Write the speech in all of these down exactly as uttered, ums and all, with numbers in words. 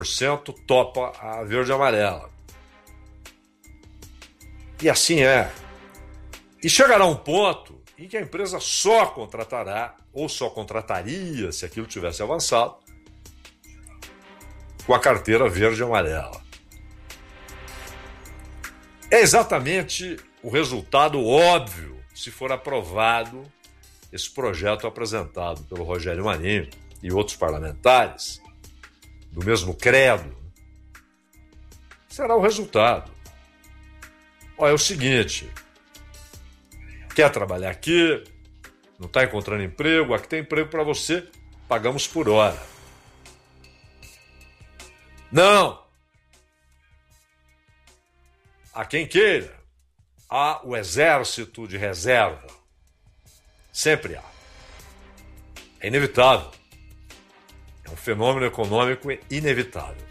por cento topa a verde e amarela. E assim é. E chegará um ponto em que a empresa só contratará, ou só contrataria, se aquilo tivesse avançado, com a carteira verde e amarela. É exatamente o resultado óbvio se for aprovado esse projeto apresentado pelo Rogério Marinho e outros parlamentares do mesmo credo. Será o resultado. Olha, é o seguinte, quer trabalhar aqui, não está encontrando emprego, aqui tem emprego para você, pagamos por hora. Não! A quem queira, há o exército de reserva. Sempre há. É inevitável. É um fenômeno econômico inevitável.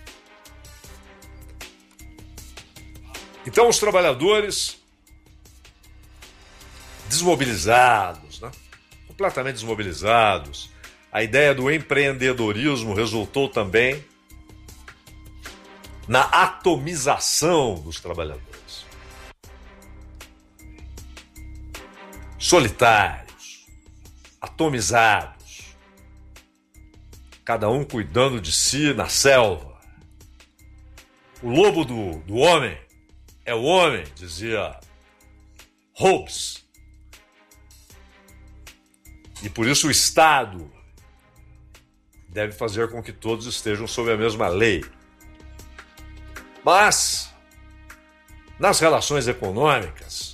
Então, os trabalhadores desmobilizados, né? Completamente desmobilizados. A ideia do empreendedorismo resultou também na atomização dos trabalhadores. Solitários, atomizados, cada um cuidando de si na selva. O lobo do, do homem é o homem, dizia Hobbes. E por isso o Estado deve fazer com que todos estejam sob a mesma lei. Mas, nas relações econômicas,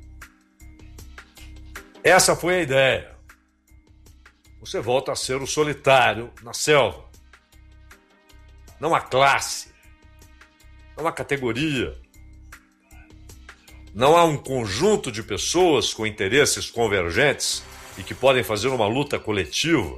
essa foi a ideia. Você volta a ser o solitário na selva. Não há classe, não há categoria, não há um conjunto de pessoas com interesses convergentes e que podem fazer uma luta coletiva.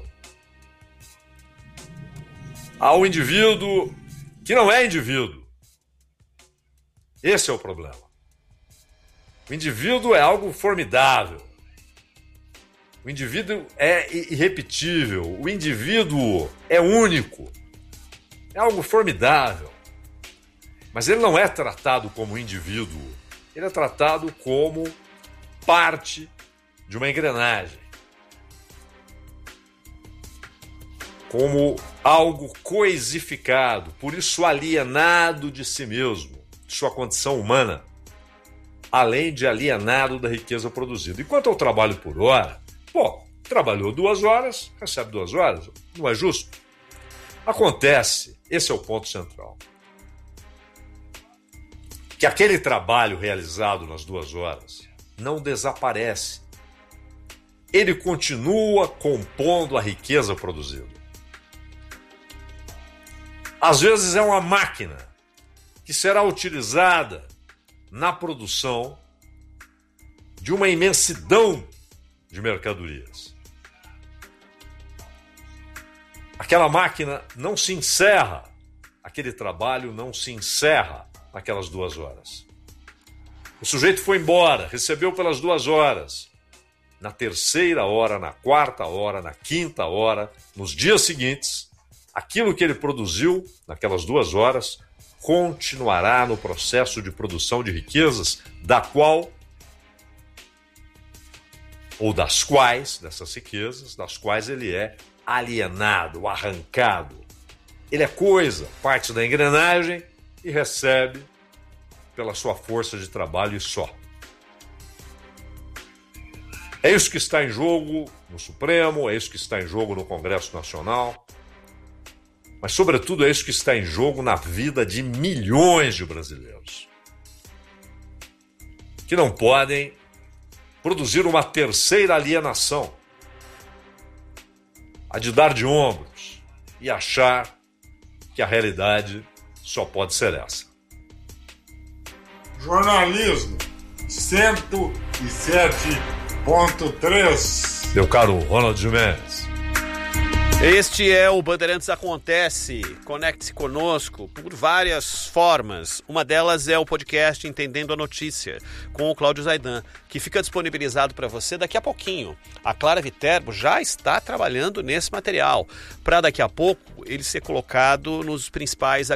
Há um indivíduo que não é indivíduo. Esse é o problema. O indivíduo é algo formidável. O indivíduo é irrepetível. O indivíduo é único. É algo formidável. Mas ele não é tratado como indivíduo. Ele é tratado como parte de uma engrenagem. Como algo coisificado, por isso alienado de si mesmo, de sua condição humana, além de alienado da riqueza produzida. E quanto ao trabalho por hora, pô, trabalhou duas horas, recebe duas horas, não é justo? Acontece, esse é o ponto central, que aquele trabalho realizado nas duas horas não desaparece. Ele continua compondo a riqueza produzida. Às vezes é uma máquina que será utilizada na produção de uma imensidão de mercadorias. Aquela máquina não se encerra, aquele trabalho não se encerra naquelas duas horas. O sujeito foi embora, recebeu pelas duas horas. Na terceira hora, na quarta hora, na quinta hora, nos dias seguintes, aquilo que ele produziu naquelas duas horas continuará no processo de produção de riquezas, da qual, ou das quais, dessas riquezas, das quais ele é alienado, arrancado. Ele é coisa, parte da engrenagem e recebe pela sua força de trabalho e só. É isso que está em jogo no Supremo, é isso que está em jogo no Congresso Nacional, mas, sobretudo, é isso que está em jogo na vida de milhões de brasileiros que não podem produzir uma terceira alienação, a de dar de ombros e achar que a realidade só pode ser essa. Jornalismo cento e sete ponto três. Meu caro Ronald Mendes. Este é o Bandeirantes Acontece. Conecte-se conosco por várias formas. Uma delas é o podcast Entendendo a Notícia, com o Cláudio Zaidan, que fica disponibilizado para você daqui a pouquinho. A Clara Viterbo já está trabalhando nesse material, para daqui a pouco ele ser colocado nos principais